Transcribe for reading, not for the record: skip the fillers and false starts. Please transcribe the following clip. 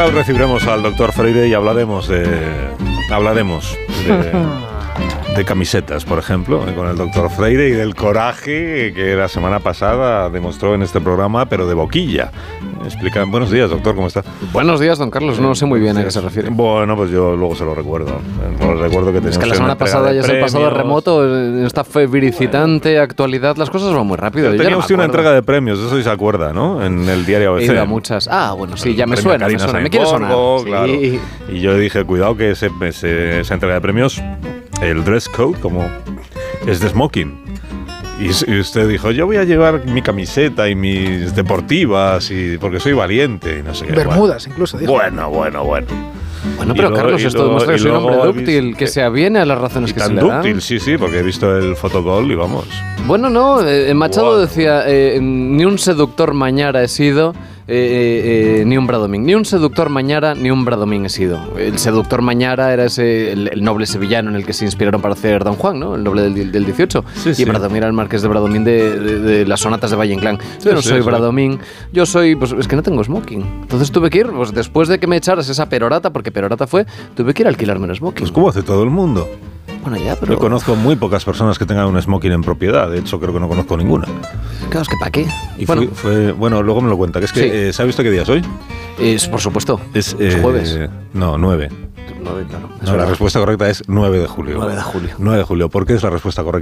Ahora recibiremos al doctor Freire y hablaremos de camisetas, por ejemplo, con el doctor Freire y del coraje que la semana pasada demostró en este programa, pero de boquilla. Buenos días, doctor, ¿cómo está? Buenos días, don Carlos, no sé muy bien a qué se refiere. Bueno, pues yo luego se lo recuerdo. Recuerdo que es que la semana pasada ya es el pasado remoto, en esta febricitante actualidad, las cosas van muy rápido. Tenía usted una entrega de premios, de eso sí se acuerda, ¿no? En el diario ABC. He ido a muchas. Bueno, sí, ya me suena, me quiere sonar. Claro. Sí. Y yo dije, cuidado que esa entrega de premios, el dress code, como es de smoking. Y usted dijo, yo voy a llevar mi camiseta y mis deportivas porque soy valiente y no sé qué. Bermudas, incluso. Dijo. Bueno. Bueno, pero Carlos, esto demuestra que soy un hombre dúctil, que se aviene a las razones que se le dan. Dúctil, sí, porque he visto el fotogol y vamos. Bueno, no, Machado decía, ni un seductor mañara he sido, ni un Bradomín. Ni un seductor mañara, ni un Bradomín he sido. El seductor mañara era el noble sevillano en el que se inspiraron para hacer Don Juan, ¿no? El noble del 18. Y Bradomín era el marqués de Bradomín de las sonatas de Valle Inclán. Yo no soy Bradomín, yo soy... Pues es que no tengo smoking. Entonces tuve que ir, pues después de que me echaras esa perorata, porque perorata fue, tuve que ir a alquilarme un smoking. Pues como hace todo el mundo. Bueno, ya, pero... Yo conozco muy pocas personas que tengan un smoking en propiedad. De hecho, creo que no conozco ninguna. Claro, es que ¿para qué? Y bueno, luego me lo cuenta. Que es que, ¿sabe usted qué día es hoy? Por supuesto. Es jueves. No, 9. 9, claro. No, la respuesta correcta es 9 de julio. 9 de julio. 9 de julio. ¿Por qué es la respuesta correcta?